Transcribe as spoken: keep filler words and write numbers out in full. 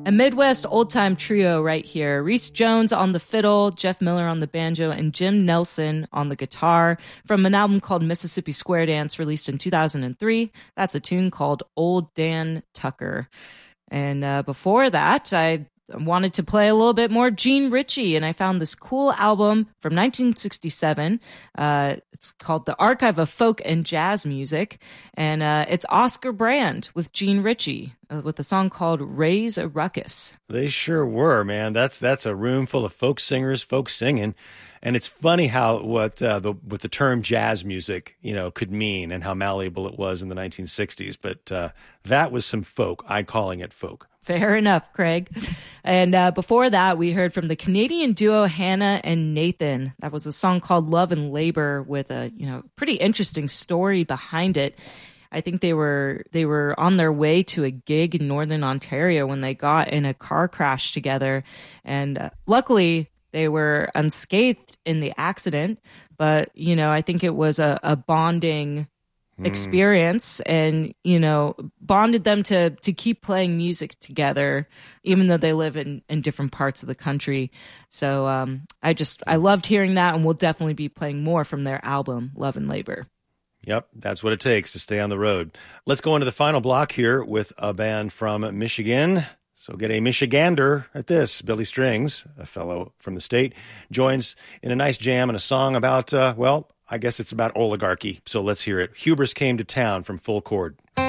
A Midwest old-time trio right here. Reese Jones on the fiddle, Jeff Miller on the banjo, and Jim Nelson on the guitar from an album called Mississippi Square Dance, released in two thousand three. That's a tune called Old Dan Tucker. And uh, before that, I wanted to play a little bit more Gene Ritchie, and I found this cool album from nineteen sixty-seven. Uh, it's called The Archive of Folk and Jazz Music, and uh, it's Oscar Brand with Gene Ritchie uh, with a song called Raise a Ruckus. They sure were, man. That's that's a room full of folk singers, folk singing. And it's funny how what uh, the what the term jazz music, you know, could mean and how malleable it was in the nineteen sixties. But uh, that was some folk. I'm calling it folk. Fair enough, Craig. And uh, before that, we heard from the Canadian duo Hannah and Nathan. That was a song called Love and Labor with a, you know, pretty interesting story behind it. I think they were they were on their way to a gig in Northern Ontario when they got in a car crash together. And uh, luckily, they were unscathed in the accident. But, you know, I think it was a, a bonding experience and, you know, bonded them to to keep playing music together, even though they live in, in different parts of the country. So um, I just, I loved hearing that, and we'll definitely be playing more from their album, Love and Labor. Yep, that's what it takes to stay on the road. Let's go into the final block here with a band from Michigan. So get a Michigander at this. Billy Strings, a fellow from the state, joins in a nice jam and a song about, uh, well, I guess it's about oligarchy. So let's hear it. Hubris Came to Town from Full Chord.